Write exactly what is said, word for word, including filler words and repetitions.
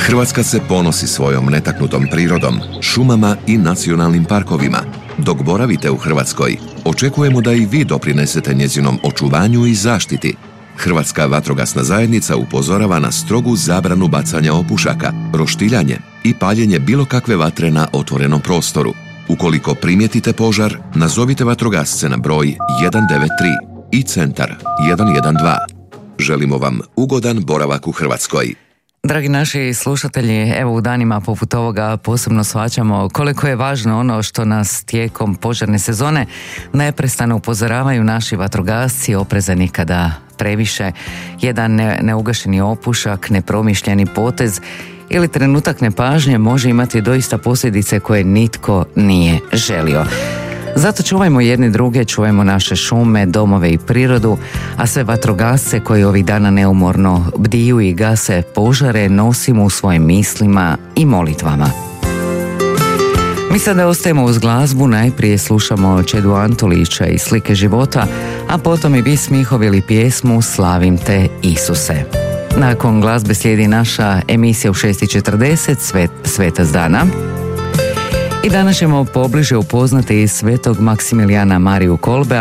Hrvatska se ponosi svojom netaknutom prirodom, šumama i nacionalnim parkovima. Dok boravite u Hrvatskoj, očekujemo da i vi doprinesete njezinom očuvanju i zaštiti. Hrvatska vatrogasna zajednica upozorava na strogu zabranu bacanja opušaka, roštiljanje i paljenje bilo kakve vatre na otvorenom prostoru. Ukoliko primijetite požar, nazovite vatrogasce na broj jedan devet tri i centar jedan jedan dva. Želimo vam ugodan boravak u Hrvatskoj. Dragi naši slušatelji, evo u danima poput ovoga posebno shvaćamo koliko je važno ono što nas tijekom požarne sezone neprestano upozoravaju naši vatrogasci, oprezani kada previše jedan ne, neugašeni opušak, nepromišljeni potez ili trenutak nepažnje može imati doista posljedice koje nitko nije želio. Zato čuvajmo jedni druge, čuvajmo naše šume, domove i prirodu, a sve vatrogasce koji ovih dana neumorno bdiju i gase požare nosimo u svojim mislima i molitvama. Mi sada ostajemo uz glazbu, najprije slušamo Čedu Antolića i Slike života, a potom i vi smihovili pjesmu Slavim te Isuse. Nakon glazbe slijedi naša emisija u šest i četrdeset, Svet, Svetac dana. I danas ćemo pobliže upoznati svetog Maksimilijana Mariju Kolbea,